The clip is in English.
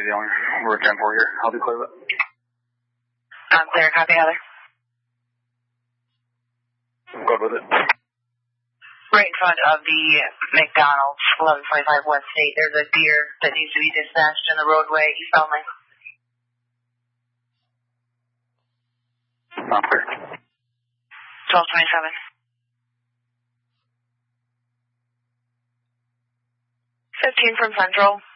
the owner. We're at 10-4 here. I'll be clear of it. I'm clear. Copy, Heather. Good with it. Right in front of the McDonald's, 1125 West State, there's a deer that needs to be dispatched in the roadway eastbound lane. Not clear. 1227. 15 from Central.